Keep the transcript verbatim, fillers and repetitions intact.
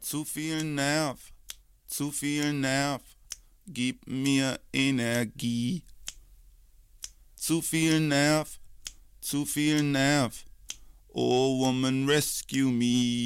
Zu viel Nerv, zu viel Nerv, gib mir Energie. Zu viel Nerv, zu viel Nerv, oh woman rescue me.